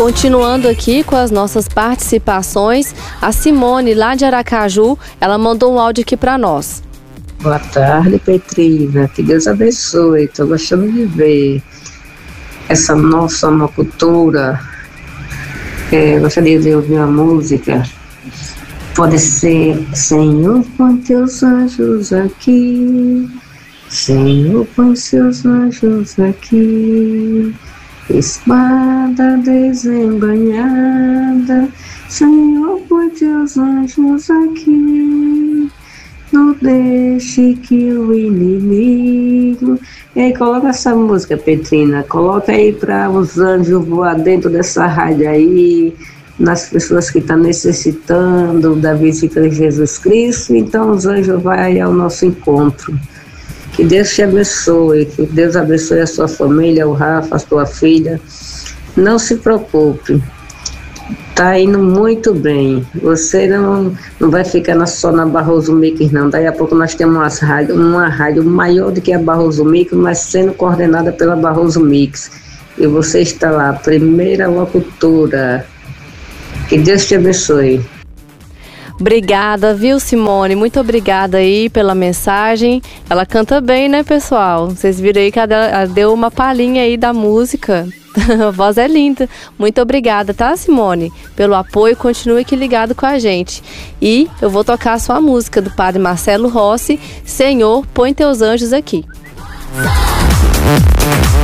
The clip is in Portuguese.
Continuando aqui com as nossas participações, a Simone, lá de Aracaju, ela mandou um áudio aqui para nós. Boa tarde, Petrina. Que Deus abençoe. Estou gostando de ver essa nossa cultura. Gostaria de ouvir uma música. Pode ser Senhor, põe teus anjos aqui. Senhor, põe seus anjos aqui. Espada desembanhada. Senhor, põe teus anjos aqui. Não deixe que o inimigo... E aí, coloca essa música, Petrina. Coloca aí para os anjos voar dentro dessa rádio aí, nas pessoas que estão necessitando da visita de Jesus Cristo. Então, os anjos vão aí ao nosso encontro. Que Deus te abençoe, que Deus abençoe a sua família, o Rafa, a sua filha. Não se preocupe. Tá indo muito bem. Você não vai ficar só na Barroso Mix, não. Daí a pouco nós temos uma rádio maior do que a Barroso Mix, mas sendo coordenada pela Barroso Mix. E você está lá, primeira locutora. Que Deus te abençoe. Obrigada, viu, Simone? Muito obrigada aí pela mensagem. Ela canta bem, né, pessoal? Vocês viram aí que ela deu uma palhinha aí da música. A voz é linda. Muito obrigada, tá, Simone? Pelo apoio, continue aqui ligado com a gente. E eu vou tocar a sua música do Padre Marcelo Rossi, Senhor, põe teus anjos aqui.